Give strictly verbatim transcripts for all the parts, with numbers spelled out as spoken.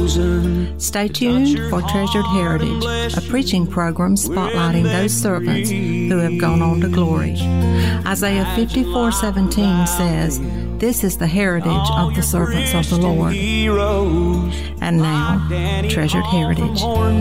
Stay tuned for Treasured Heritage, a preaching program spotlighting those servants who have gone on to glory. Isaiah fifty-four seventeen says, "This is the heritage of the servants of the Lord." And now, Treasured Heritage.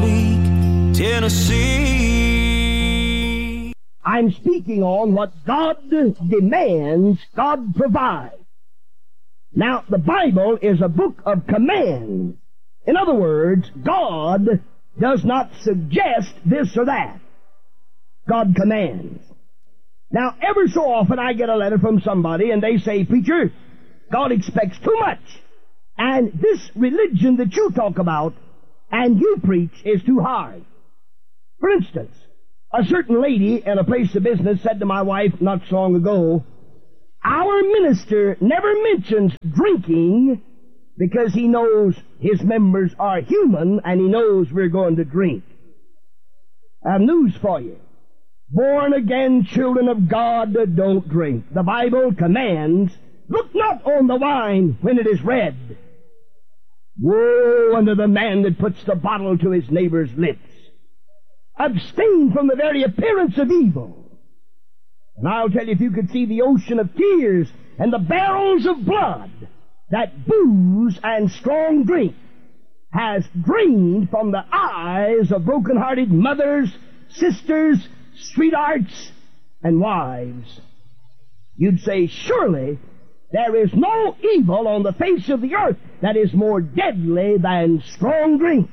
Tennessee. I'm speaking on what God demands, God provides. Now, the Bible is a book of commands. In other words, God does not suggest this or that. God commands. Now, ever so often I get a letter from somebody and they say, "Preacher, God expects too much. And this religion that you talk about and you preach is too hard." For instance, a certain lady in a place of business said to my wife not so long ago, "Our minister never mentions drinking because he knows his members are human and he knows we're going to drink." I have news for you. Born-again children of God don't drink. The Bible commands, "Look not on the wine when it is red." Woe unto the man that puts the bottle to his neighbor's lips. Abstain from the very appearance of evil. And I'll tell you, if you could see the ocean of tears and the barrels of blood that booze and strong drink has drained from the eyes of broken-hearted mothers, sisters, sweethearts, and wives, you'd say, surely there is no evil on the face of the earth that is more deadly than strong drink.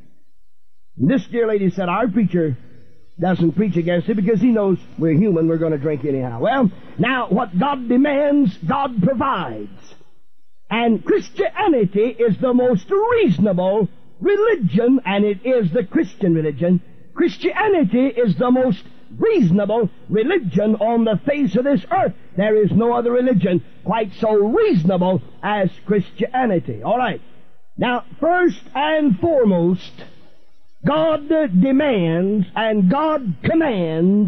And this dear lady said, "Our preacher doesn't preach against it because he knows we're human, we're going to drink anyhow." Well, now, what God demands, God provides. And Christianity is the most reasonable religion, and it is the Christian religion. Christianity is the most reasonable religion on the face of this earth. There is no other religion quite so reasonable as Christianity. All right. Now, first and foremost, God demands and God commands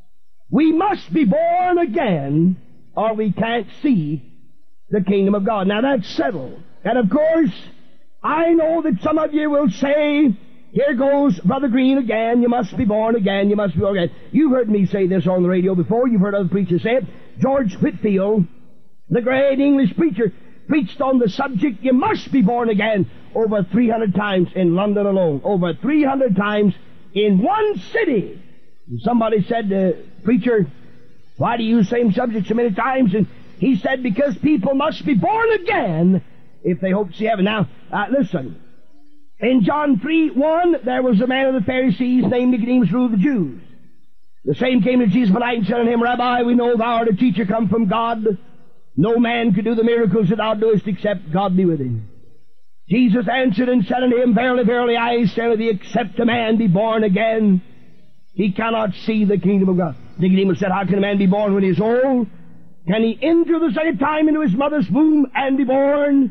we must be born again or we can't see the kingdom of God. Now, that's settled. And, of course, I know that some of you will say, "Here goes Brother Green again. You must be born again. You must be born again." You've heard me say this on the radio before. You've heard other preachers say it. George Whitefield, the great English preacher, preached on the subject, "You must be born again," over three hundred times in London alone. Over three hundred times in one city. And somebody said, uh, "Preacher, why do you use the same subject so many times?" And he said, "Because people must be born again if they hope to see heaven." Now, uh, listen. In John three one, there was a man of the Pharisees named Nicodemus, ruled the Jews. The same came to Jesus by night and said unto him, "Rabbi, we know thou art a teacher come from God. No man could do the miracles that thou doest except God be with him." Jesus answered and said unto him, "Verily, verily, I say unto thee, except a man be born again, he cannot see the kingdom of God." Nicodemus said, "How can a man be born when he is old? Can he enter the second time into his mother's womb and be born?"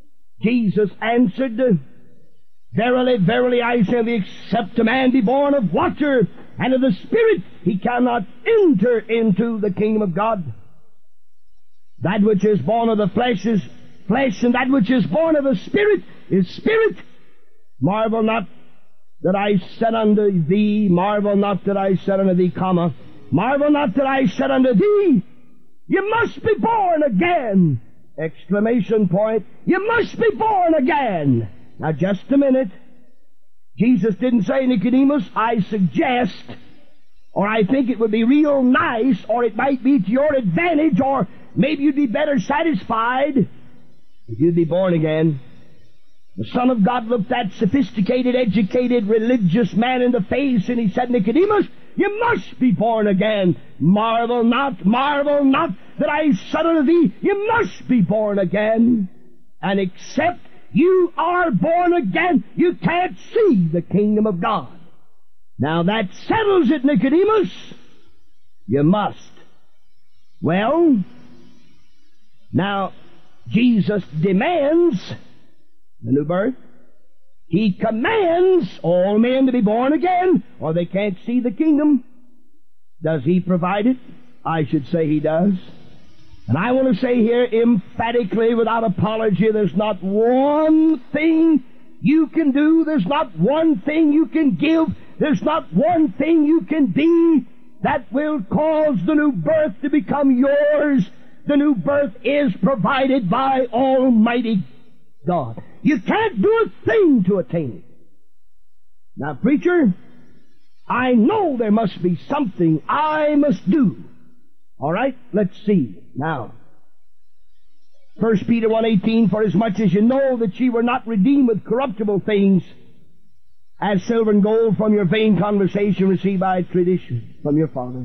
Jesus answered, "Verily, verily, I say unto thee, except a man be born of water and of the Spirit, he cannot enter into the kingdom of God. That which is born of the flesh is flesh, and that which is born of the Spirit is spirit. Marvel not that I said unto thee, marvel not that I said unto thee, comma, marvel not that I said unto thee, you must be born again!" Exclamation point. You must be born again. Now, just a minute. Jesus didn't say, "Nicodemus, I suggest, or I think it would be real nice, or it might be to your advantage, or maybe you'd be better satisfied if you'd be born again." The Son of God looked that sophisticated, educated, religious man in the face, and he said, "Nicodemus, you must be born again. Marvel not, marvel not that I said unto thee, you must be born again. And except you are born again, you can't see the kingdom of God." Now that settles it, Nicodemus. You must. Well, now Jesus demands the new birth. He commands all men to be born again, or they can't see the kingdom. Does He provide it? I should say He does. And I want to say here emphatically, without apology, there's not one thing you can do. There's not one thing you can give. There's not one thing you can be that will cause the new birth to become yours. The new birth is provided by Almighty God. You can't do a thing to attain it. Now, preacher, I know there must be something I must do. All right, let's see. Now, First Peter one eighteen, for as much as you know that ye were not redeemed with corruptible things, as silver and gold from your vain conversation received by tradition from your father,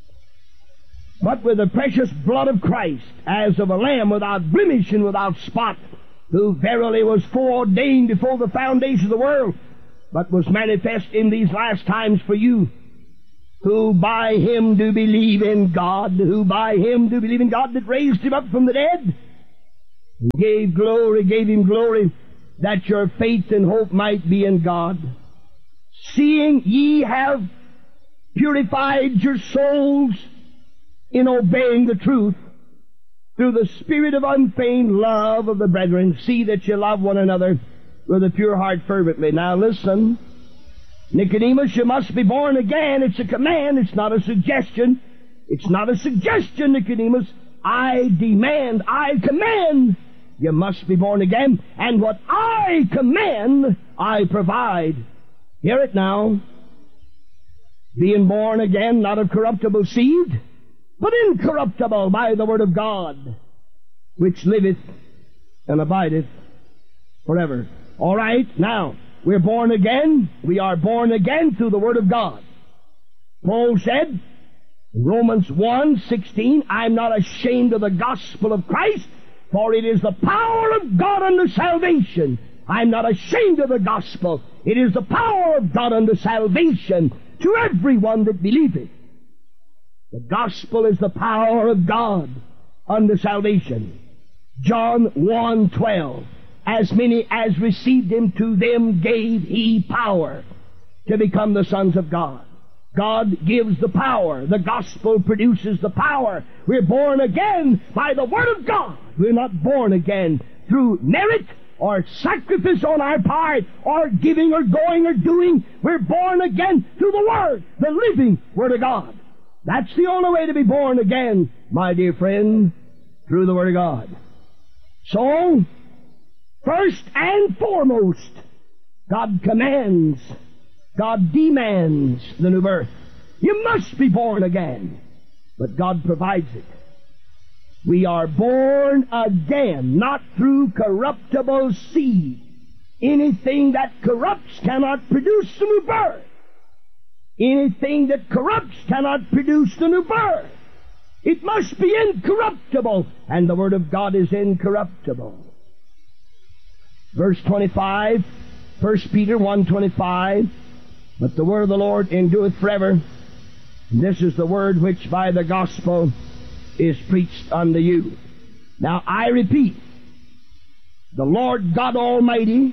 but with the precious blood of Christ, as of a lamb without blemish and without spot, who verily was foreordained before the foundation of the world, but was manifest in these last times for you, who by him do believe in God, who by him do believe in God that raised him up from the dead, and gave glory, gave him glory, that your faith and hope might be in God. Seeing ye have purified your souls in obeying the truth, through the spirit of unfeigned love of the brethren, see that you love one another with a pure heart fervently. Now listen, Nicodemus, you must be born again. It's a command, it's not a suggestion. It's not a suggestion, Nicodemus. I demand, I command, you must be born again. And what I command, I provide. Hear it now. Being born again, not of corruptible seed, but incorruptible by the word of God, which liveth and abideth forever. All right, now, we're born again. We are born again through the word of God. Paul said in Romans one sixteen, I'm not ashamed of the gospel of Christ, for it is the power of God unto salvation. I'm not ashamed of the gospel. It is the power of God unto salvation to everyone that believeth. The gospel is the power of God unto salvation. John one twelve, as many as received him, to them gave he power to become the sons of God. God gives the power. The gospel produces the power. We're born again by the word of God. We're not born again through merit or sacrifice on our part, or giving or going or doing. We're born again through the Word, the living Word of God. That's the only way to be born again, my dear friend, through the Word of God. So, first and foremost, God commands, God demands the new birth. You must be born again, but God provides it. We are born again, not through corruptible seed. Anything that corrupts cannot produce the new birth. Anything that corrupts cannot produce the new birth. It must be incorruptible, and the Word of God is incorruptible. Verse twenty-five, First Peter one twenty-five, but the word of the Lord endureth forever. And this is the word which by the gospel is preached unto you. Now I repeat, the Lord God Almighty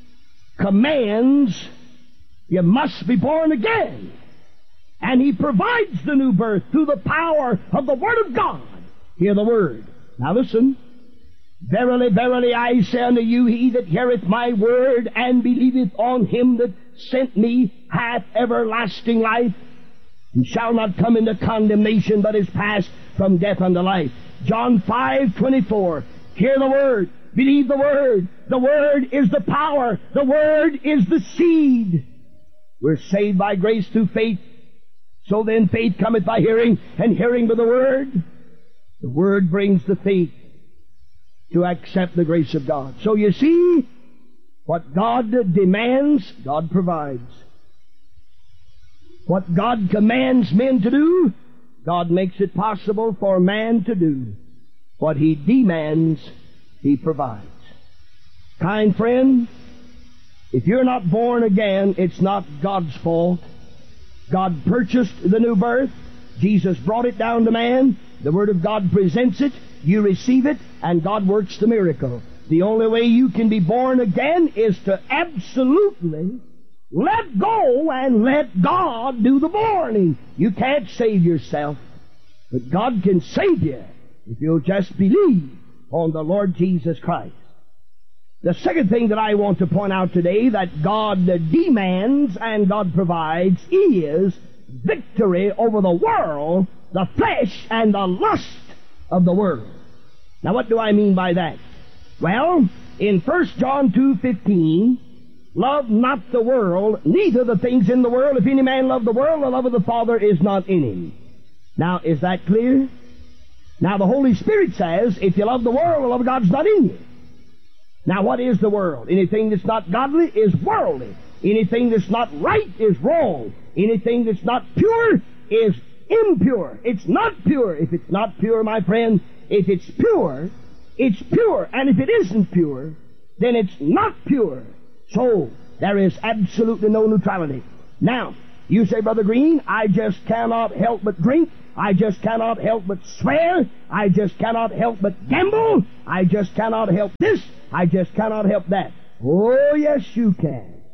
commands you must be born again. And He provides the new birth through the power of the Word of God. Hear the Word. Now listen. Verily, verily, I say unto you, he that heareth my word and believeth on him that sent me hath everlasting life, and shall not come into condemnation, but is passed from death unto life. John five twenty-four. Hear the Word. Believe the Word. The Word is the power. The Word is the seed. We're saved by grace through faith. So then faith cometh by hearing, and hearing by the Word. The Word brings the faith to accept the grace of God. So you see, what God demands, God provides. What God commands men to do, God makes it possible for man to do. What He demands, He provides. Kind friend, if you're not born again, it's not God's fault. God purchased the new birth. Jesus brought it down to man. The Word of God presents it. You receive it, and God works the miracle. The only way you can be born again is to absolutely let go and let God do the borning. You can't save yourself, but God can save you if you'll just believe on the Lord Jesus Christ. The second thing that I want to point out today that God demands and God provides is victory over the world, the flesh, and the lust of the world. Now what do I mean by that? Well, in First John two fifteen, love not the world, neither the things in the world. If any man love the world, the love of the Father is not in him. Now, is that clear? Now, the Holy Spirit says, if you love the world, the love of God's not in you. Now, what is the world? Anything that's not godly is worldly. Anything that's not right is wrong. Anything that's not pure is impure. It's not pure. If it's not pure, my friend, if it's pure, it's pure. And if it isn't pure, then it's not pure. So, there is absolutely no neutrality. Now, you say, Brother Green, I just cannot help but drink. I just cannot help but swear. I just cannot help but gamble. I just cannot help this. I just cannot help that. Oh, yes, you can.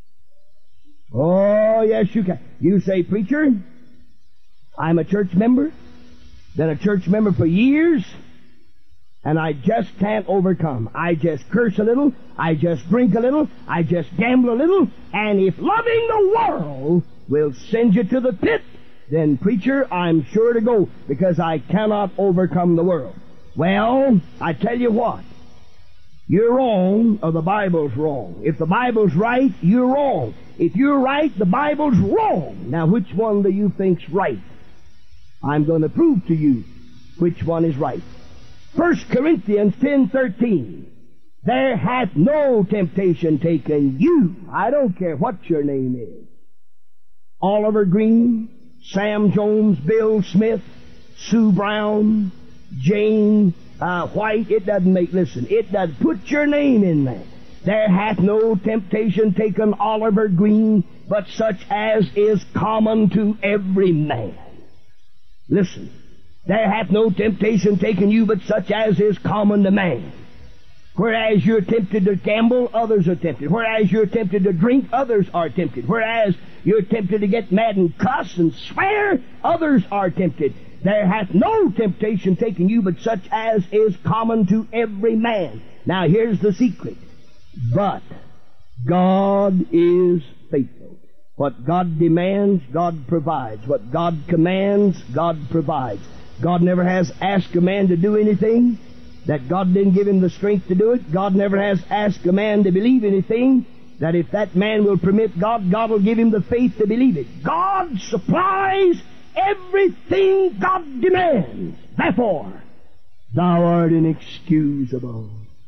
Oh, yes, you can. You say, preacher, I'm a church member, been a church member for years, and I just can't overcome. I just curse a little, I just drink a little, I just gamble a little, and if loving the world will send you to the pit, then, preacher, I'm sure to go, because I cannot overcome the world. Well, I tell you what, you're wrong, or the Bible's wrong. If the Bible's right, you're wrong. If you're right, the Bible's wrong. Now, which one do you think's right? I'm going to prove to you which one is right. First Corinthians ten thirteen. There hath no temptation taken you. I don't care what your name is. Oliver Green, Sam Jones, Bill Smith, Sue Brown, Jane uh, White. It doesn't make, listen, it does put your name in there. There hath no temptation taken Oliver Green, but such as is common to every man. Listen, there hath no temptation taken you, but such as is common to man. Whereas you're tempted to gamble, others are tempted. Whereas you're tempted to drink, others are tempted. Whereas you're tempted to get mad and cuss and swear, others are tempted. There hath no temptation taken you, but such as is common to every man. Now here's the secret. But God is faithful. What God demands, God provides. What God commands, God provides. God never has asked a man to do anything that God didn't give him the strength to do it. God never has asked a man to believe anything that if that man will permit God, God will give him the faith to believe it. God supplies everything God demands. Therefore, thou art inexcusable.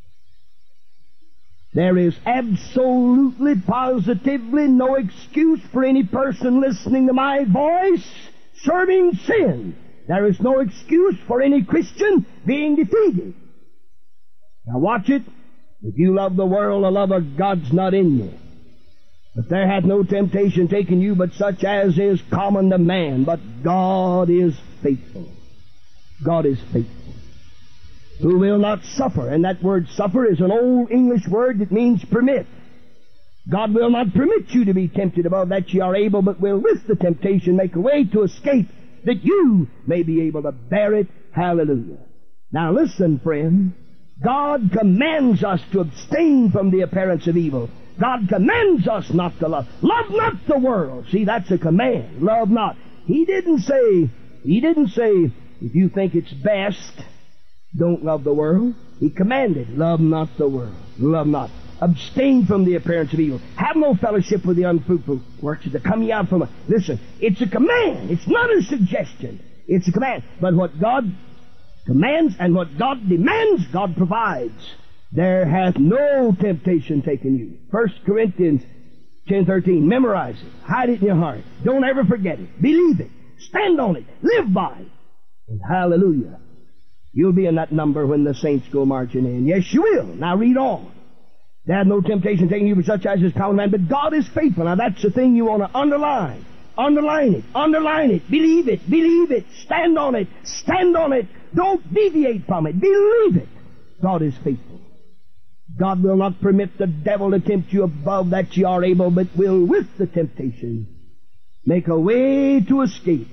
There is absolutely, positively no excuse for any person listening to my voice serving sin. There is no excuse for any Christian being defeated. Now watch it. If you love the world, the love of God's not in you. But there hath no temptation taken you, but such as is common to man. But God is faithful. God is faithful. Who will not suffer. And that word suffer is an old English word that means permit. God will not permit you to be tempted above that ye are able, but will with the temptation make a way to escape, that you may be able to bear it. Hallelujah. Now listen, friend. God commands us to abstain from the appearance of evil. God commands us not to love. Love not the world. See, that's a command. Love not. He didn't say, He didn't say, if you think it's best, don't love the world. He commanded, love not the world. Love not. Abstain from the appearance of evil. Have no fellowship with the unfruitful works that come ye out from. A, listen, it's a command. It's not a suggestion. It's a command. But what God commands and what God demands, God provides. There hath no temptation taken you. First Corinthians ten thirteen. Memorize it. Hide it in your heart. Don't ever forget it. Believe it. Stand on it. Live by it. And hallelujah. You'll be in that number when the saints go marching in. Yes, you will. Now read on. There hath no temptation taken you, but such as is common man. But God is faithful. Now that's the thing you want to underline. Underline it. Underline it. Believe it. Believe it. Stand on it. Stand on it. Don't deviate from it. Believe it. God is faithful. God will not permit the devil to tempt you above that ye are able, but will with the temptation make a way to escape,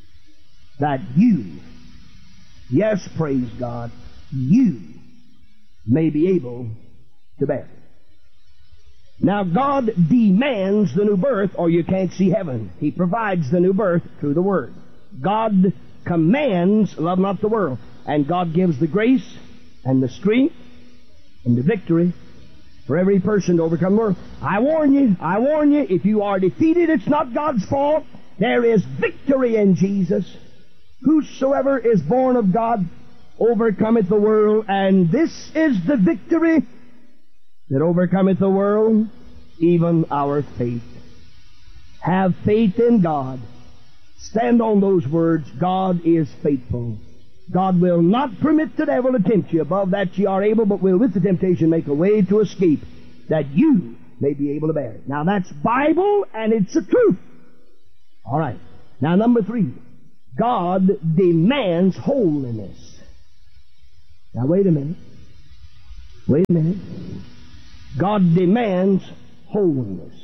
that you, yes, praise God, you may be able to bear. Now, God demands the new birth, or you can't see heaven. He provides the new birth through the Word. God commands, love not the world. And God gives the grace and the strength and the victory for every person to overcome the world. I warn you, I warn you, if you are defeated, it's not God's fault. There is victory in Jesus. Whosoever is born of God overcometh the world, and this is the victory that overcometh the world, even our faith. Have faith in God. Stand on those words. God is faithful. God will not permit the devil to tempt you above that ye are able, but will with the temptation make a way to escape, that you may be able to bear it. Now that's Bible, and it's the truth. All right. Now number three. God demands holiness. Now wait a minute. Wait a minute. God demands holiness.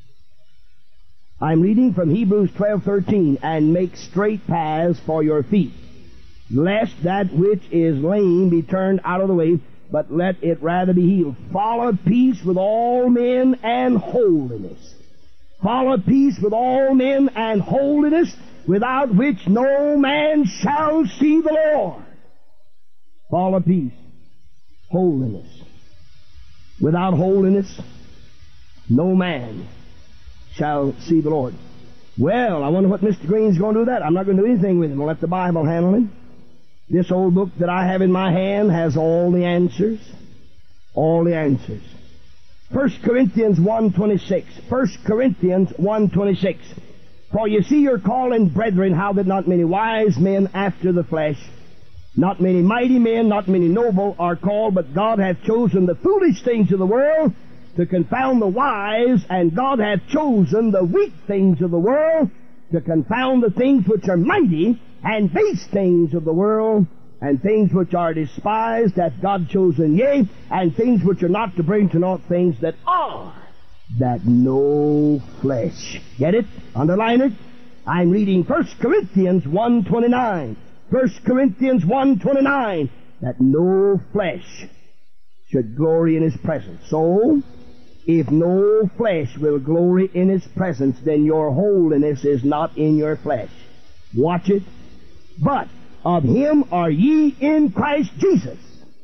I'm reading from Hebrews twelve thirteen. And make straight paths for your feet, lest that which is lame be turned out of the way, but let it rather be healed. Follow peace with all men and holiness. Follow peace with all men and holiness, without which no man shall see the Lord. Follow peace, holiness. Without holiness, no man shall see the Lord. Well, I wonder what Mister Green's going to do that. I'm not going to do anything with him. I'll let the Bible handle him. This old book that I have in my hand has all the answers. All the answers. First Corinthians one twenty-six. First Corinthians one twenty-six. For you see your calling, brethren, how that not many wise men after the flesh, not many mighty men, not many noble are called, but God hath chosen the foolish things of the world to confound the wise, and God hath chosen the weak things of the world to confound the things which are mighty, and base things of the world, and things which are despised hath God chosen, yea, and things which are not, to bring to naught things that are, that no flesh. Get it? Underline it. I'm reading First Corinthians one twenty-nine. First Corinthians one twenty-nine. That no flesh should glory in His presence. So, if no flesh will glory in His presence, then your holiness is not in your flesh. Watch it. But of Him are ye in Christ Jesus,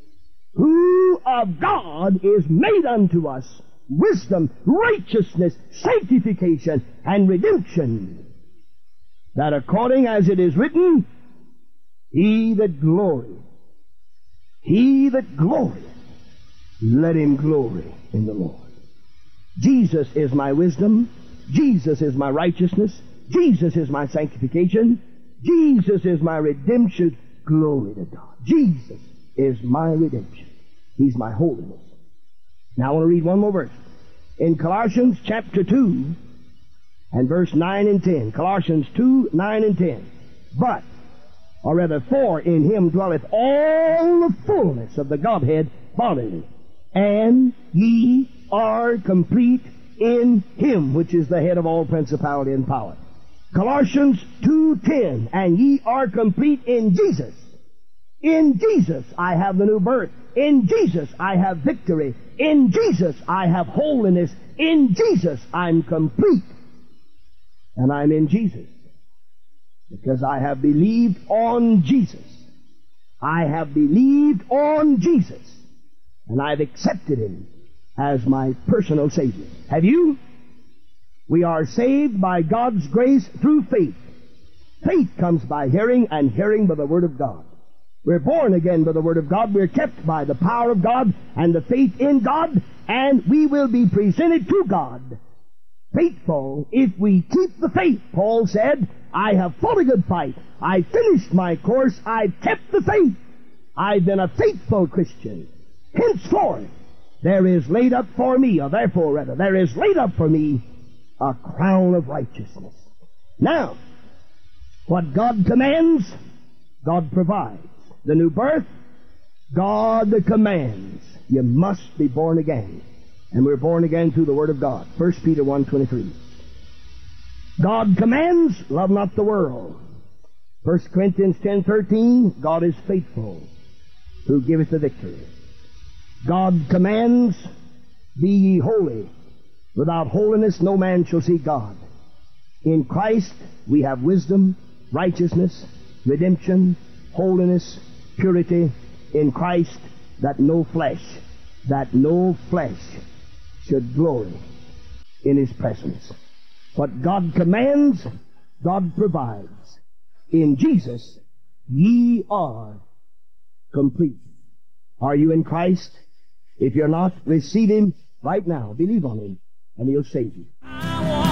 who of God is made unto us wisdom, righteousness, sanctification, and redemption, that according as it is written, He that glorieth, he that glorieth, let him glory in the Lord. Jesus is my wisdom. Jesus is my righteousness. Jesus is my sanctification. Jesus is my redemption. Glory to God. Jesus is my redemption. He's my holiness. Now I want to read one more verse. In Colossians chapter two and verse nine and ten. Colossians two, nine and ten. But, or rather, for in Him dwelleth all the fullness of the Godhead bodily. And ye are complete in Him, which is the head of all principality and power. Colossians two ten, and ye are complete in Jesus. In Jesus I have the new birth. In Jesus I have victory. In Jesus I have holiness. In Jesus I'm complete. And I'm in Jesus, because I have believed on Jesus. I have believed on Jesus, and I've accepted Him as my personal Savior. Have you? We are saved by God's grace through faith. Faith comes by hearing, and hearing by the Word of God. We're born again by the Word of God. We're kept by the power of God and the faith in God, and we will be presented to God faithful if we keep the faith. Paul said, I have fought a good fight. I finished my course. I've kept the faith. I've been a faithful Christian. Henceforth, there is laid up for me, or therefore rather, there is laid up for me a crown of righteousness. Now, what God commands, God provides. The new birth, God commands. You must be born again. And we're born again through the Word of God. First Peter one twenty-three. God commands, love not the world. First Corinthians ten thirteen, God is faithful, who giveth the victory. God commands, Be ye holy. Without holiness no man shall see God. In Christ we have wisdom, righteousness, redemption, holiness, purity. In Christ, that no flesh, that no flesh should glory in His presence. What God commands, God provides. In Jesus, ye are complete. Are you in Christ? If you're not, receive Him right now. Believe on Him, and He'll save you.